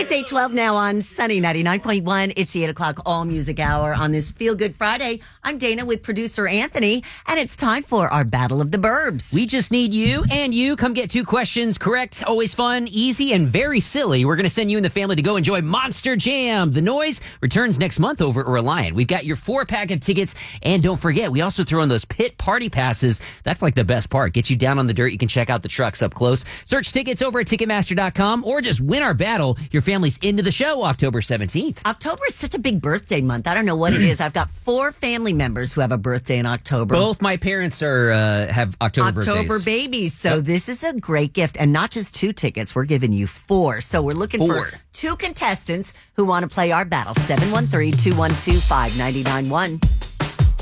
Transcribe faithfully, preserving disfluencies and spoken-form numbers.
It's eight twelve now on Sunny ninety-nine point one. It's the eight o'clock All Music Hour on this Feel Good Friday. I'm Dana with producer Anthony, and it's time for our Battle of the Burbs. We just need you and you. Come get two questions correct. Always fun, easy, and very silly. We're going to send you and the family to go enjoy Monster Jam. The Noise returns next month over at Reliant. We've got your four-pack of tickets, and don't forget, we also throw in those pit party passes. That's like the best part. Get you down on the dirt. You can check out the trucks up close. Search tickets over at Ticketmaster dot com, or just win our battle. Your family's into the show October seventeenth. October is such a big birthday month. I don't know what it is. I've got four family members who have a birthday in October. Both my parents are uh, have October, October birthdays. babies. So Yep. this is a great gift. And not just two tickets. We're giving you four. So we're looking Four. for two contestants who want to play our battle. seven one three, two one two, five nine nine one.